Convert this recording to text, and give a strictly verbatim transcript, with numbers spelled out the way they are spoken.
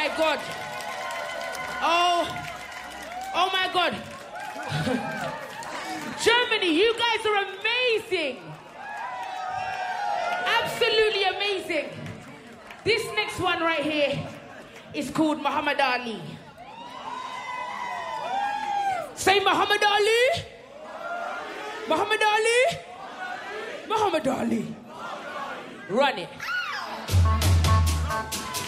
my God. Oh, oh my God. Germany, you guys are amazing. Absolutely amazing. This next one right here is called Muhammad Ali. Say Muhammad Ali. Muhammad Ali. Muhammad Ali. Run it.